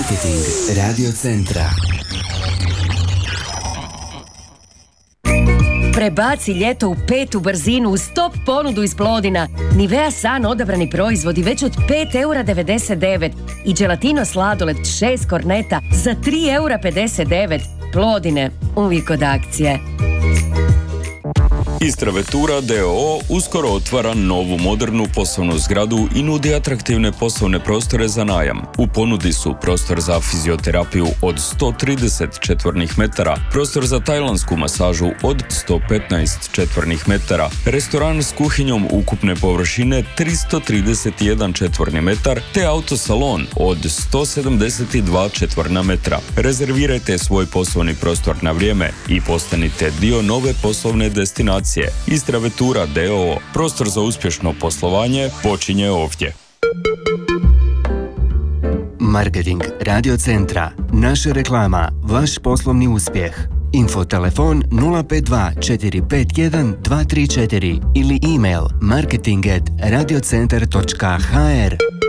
Marketing Radio Centra. Prebaci ljeto u 5. brzinu uz top ponudu iz Plodina. Nivea San odabrani proizvodi već od 5,99 € i Gelatino sladoled 6 korneta za 3,59 €. Plodine, uvijek od akcije. Istravetura d.o.o. uskoro otvara novu modernu poslovnu zgradu i nudi atraktivne poslovne prostore za najam. U ponudi su prostor za fizioterapiju od 130 četvornih metara, prostor za tajlansku masažu od 115 četvornih metara, restoran s kuhinjom ukupne površine 331 četvorni metar, te autosalon od 172 četvorna metra. Rezervirajte svoj poslovni prostor na vrijeme i postanite dio nove poslovne destinacije. Istravetura d.o.o. Prostor za uspješno poslovanje počinje ovdje. Marketing Radio Centra. Naša reklama. Vaš poslovni uspjeh. Info telefon 052 451 234 ili email marketing@radiocentar.hr.